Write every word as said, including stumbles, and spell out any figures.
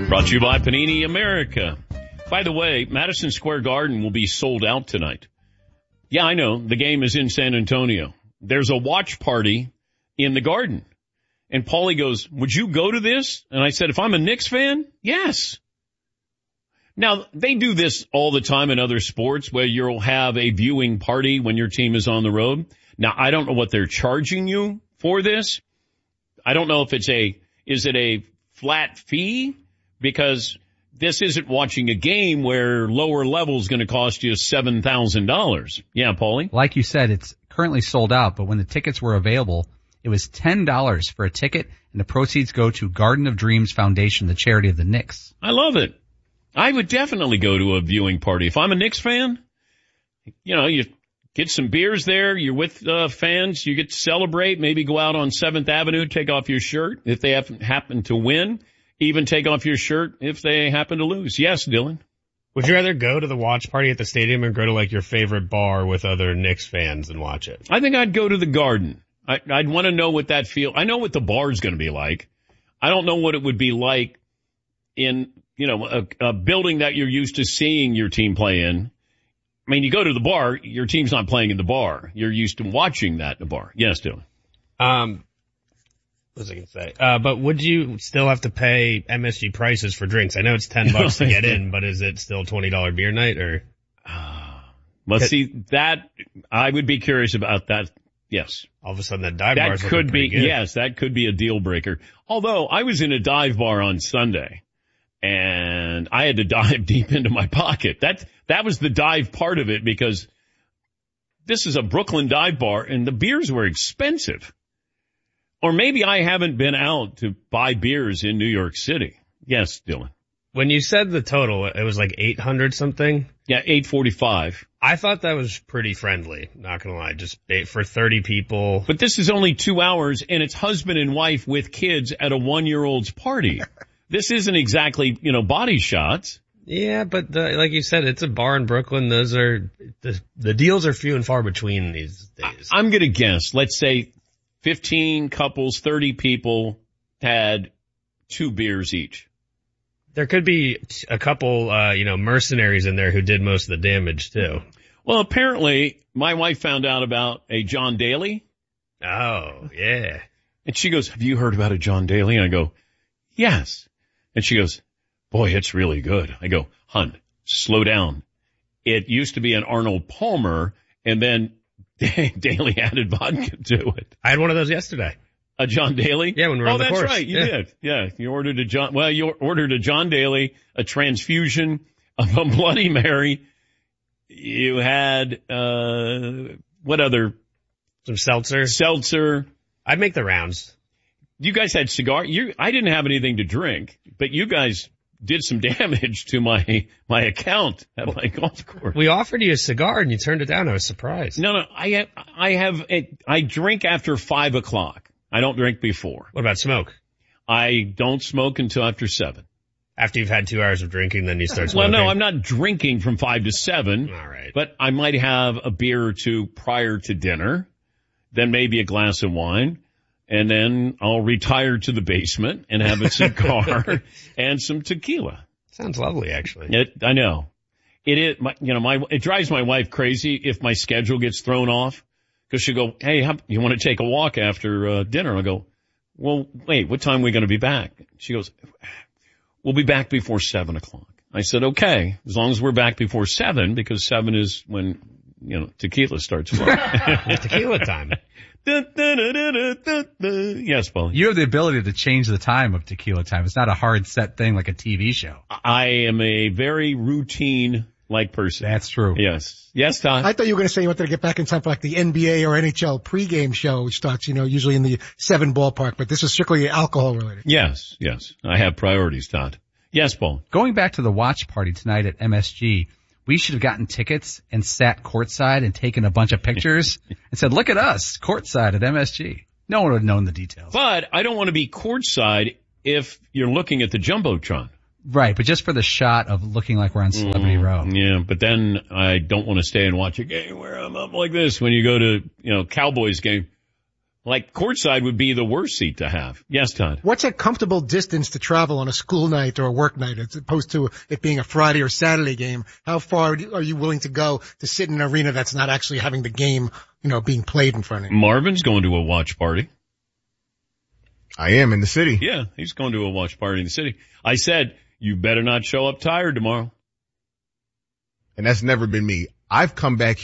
Brought to you by Panini America. By the way, Madison Square Garden will be sold out tonight. Yeah, I know. The game is in San Antonio. There's a watch party in the Garden. And Paulie goes, would you go to this? And I said, if I'm a Knicks fan, yes. Now, they do this all the time in other sports where you'll have a viewing party when your team is on the road. Now, I don't know what they're charging you for this. I don't know if it's a, is it a flat fee? Because this isn't watching a game where lower level is going to cost you seven thousand dollars. Yeah, Paulie? Like you said, it's currently sold out, but when the tickets were available, it was ten dollars for a ticket, and the proceeds go to Garden of Dreams Foundation, the charity of the Knicks. I love it. I would definitely go to a viewing party. If I'm a Knicks fan, you know, you get some beers there, you're with uh, fans, you get to celebrate, maybe go out on seventh Avenue, take off your shirt if they happen, happen to win. Even take off your shirt if they happen to lose. Yes, Dylan. Would you rather go to the watch party at the stadium or go to like your favorite bar with other Knicks fans and watch it? I think I'd go to the Garden. I, I'd want to know what that feel. I know what the bar's going to be like. I don't know what it would be like in, you know, a, a building that you're used to seeing your team play in. I mean, you go to the bar, your team's not playing in the bar. You're used to watching that in the bar. Yes, Dylan. Um, what was I going to say? Uh, but would you still have to pay M S G prices for drinks? I know it's ten bucks to get in, but is it still twenty dollars beer night or? Uh, well, see, that, I would be curious about that. Yes. All of a sudden that dive bar is That could be, good. yes, that could be a deal breaker. Although I was in a dive bar on Sunday and I had to dive deep into my pocket. That, that was the dive part of it because this is a Brooklyn dive bar and the beers were expensive. Or maybe I haven't been out to buy beers in New York City. Yes, Dylan. When you said the total, it was like eight hundred something? Yeah, eight forty-five. I thought that was pretty friendly, not gonna lie, just for thirty people. But this is only two hours and it's husband and wife with kids at a one-year-old's party. This isn't exactly, you know, body shots. Yeah, but the, like you said, it's a bar in Brooklyn. Those are, the, the deals are few and far between these days. I'm gonna guess, let's say fifteen couples, thirty people had two beers each. There could be a couple, uh, you know, mercenaries in there who did most of the damage too. Well, apparently my wife found out about a John Daly. Oh, yeah. And she goes, have you heard about a John Daly? And I go, yes. And she goes, boy, it's really good. I go, hun, slow down. It used to be an Arnold Palmer and then Daly added vodka to it. I had one of those yesterday. A John Daly? Yeah, when we were oh, on the that's course. right. You yeah. did. Yeah. You ordered a John, well, you ordered a John Daly, a transfusion of a Bloody Mary. You had, uh, what other? Some seltzer. Seltzer. I'd make the rounds. You guys had cigar. You, I didn't have anything to drink, but you guys did some damage to my, my account at my golf course. We offered you a cigar and you turned it down. I was surprised. No, no, I have, I have, a, I drink after five o'clock. I don't drink before. What about smoke? I don't smoke until after seven. After you've had two hours of drinking, then you start smoking? Well, no, I'm not drinking from five to seven. All right. But I might have a beer or two prior to dinner, then maybe a glass of wine, and then I'll retire to the basement and have a cigar and some tequila. Sounds lovely, actually. It, I know. It is, my, you know, my, it drives my wife crazy if my schedule gets thrown off. Because she'll go, hey, how, you want to take a walk after uh, dinner? I'll go, well, wait, what time are we going to be back? She goes, we'll be back before seven o'clock. I said, okay, as long as we're back before seven, because seven is when, you know, tequila starts flowing. Tequila time. Da, da, da, da, da, da, da. Yes, Paul. You have the ability to change the time of tequila time. It's not a hard set thing like a T V show. I am a very routine like person. That's true. Yes. Yes, Todd? I thought you were going to say you wanted to get back in time for like the N B A or N H L pregame show, which starts, you know, usually in the seven ballpark, but this is strictly alcohol related. Yes, yes. I have priorities, Todd. Yes, Paul. Going back to the watch party tonight at M S G, we should have gotten tickets and sat courtside and taken a bunch of pictures and said, look at us, courtside at M S G. No one would have known the details. But I don't want to be courtside if you're looking at the Jumbotron. Right, but just for the shot of looking like we're on Celebrity mm, Row. Yeah, but then I don't want to stay and watch a game where I'm up like this when you go to, you know, Cowboys game. Like courtside would be the worst seat to have. Yes, Todd. What's a comfortable distance to travel on a school night or a work night as opposed to it being a Friday or Saturday game? How far are you willing to go to sit in an arena that's not actually having the game, you know, being played in front of you? Marvin's going to a watch party. I am in the city. Yeah, he's going to a watch party in the city. I said, you better not show up tired tomorrow. And that's never been me. I've come back